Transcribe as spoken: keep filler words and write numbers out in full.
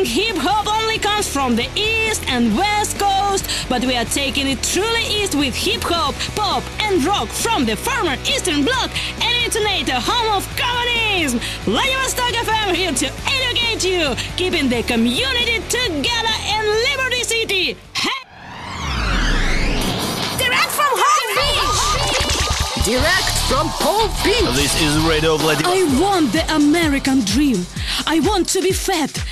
hip-hop only comes from the East and West Coast, but we are taking it truly East with hip-hop, pop and rock from the former Eastern Bloc and Intonator, home of communism. Vladivostok F M here to educate you, keeping the community together in Liberty City. Hey! Direct from Home Beach! Direct from Home Beach! This is Radio Vladivostok. I want the American dream. I want to be fat